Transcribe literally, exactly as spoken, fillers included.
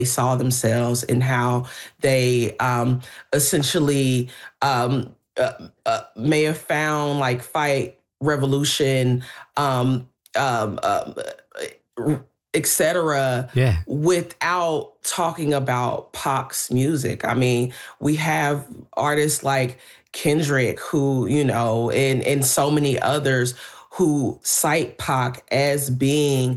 saw themselves and how they um, essentially um, uh, uh, may have found like fight, revolution, um, um, um, et cetera, Yeah. without talking about Pac's music. I mean, we have artists like Kendrick who, you know, and, and so many others who cite Pac as being